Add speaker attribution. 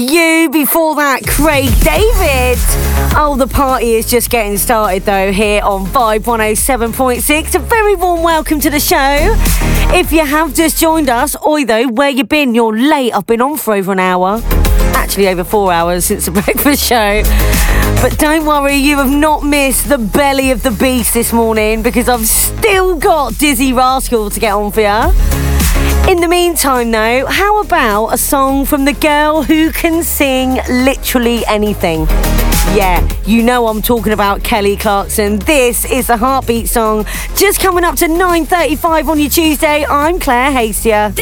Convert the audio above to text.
Speaker 1: You before that, Craig David. Oh, the party is just getting started though here on Vibe 107.6. A very warm welcome to the show. If you have just joined us, oi though, where you been? You're late. I've been on for over an hour. Actually over 4 hours since the breakfast show. But don't worry, you have not missed the belly of the beast this morning because I've still got Dizzy Rascal to get on for you. In the meantime though, how about a song from the girl who can sing literally anything? Yeah, you know I'm talking about Kelly Clarkson. This is the Heartbeat song, just coming up to 9:35 on your Tuesday. I'm Claire Hastier.